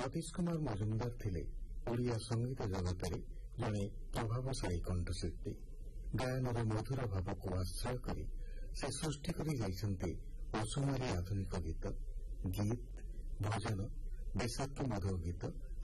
ସତୀଶ କୁମାର ମଜୁମଦାର ଥିଲେ ଓଡ଼ିଆ ସଙ୍ଗୀତ ଜଗତରେ ଜଣେ ପ୍ରଭାବଶାଳୀ କଣ୍ଠଶିଳ୍ପୀ। ଗାୟନର ମଧୁର ଭାବକୁ ଆଶ୍ରୟ କରି ସେ ସୃଷ୍ଟି କରି ଯାଇଛନ୍ତି ଅସୁମାରୀ ଆଧୁନିକ ଗୀତ, ଭଜନ, ଦେଶାତ୍ମବୋଧକ ଗୀତ